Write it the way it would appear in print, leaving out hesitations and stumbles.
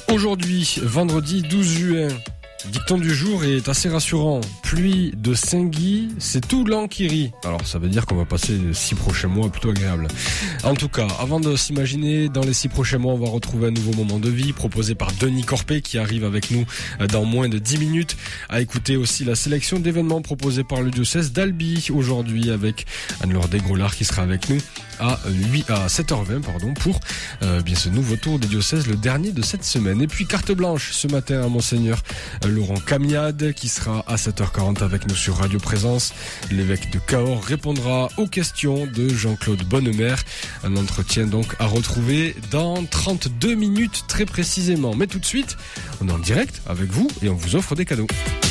Aujourd'hui, vendredi 12 juin, dicton du jour est assez rassurant. Pluie de Saint-Guy, c'est tout l'an qui rit. Alors ça veut dire qu'on va passer les 6 prochains mois plutôt agréables. En tout cas, avant de s'imaginer, dans les 6 prochains mois, on va retrouver un nouveau moment de vie proposé par Denis Corpet qui arrive avec nous dans moins de 10 minutes. À écouter aussi la sélection d'événements proposés par le diocèse d'Albi aujourd'hui avec Anne-Laure Desgroslard qui sera avec nous à 7h20 pour bien ce nouveau tour des diocèses, le dernier de cette semaine. Et puis carte blanche ce matin à Monseigneur Laurent Camiade qui sera à 7h40 avec nous sur Radio Présence. L'évêque de Cahors répondra aux questions de Jean-Claude Bonnemer. Un entretien donc à retrouver dans 32 minutes très précisément. Mais tout de suite, on est en direct avec vous et on vous offre des cadeaux.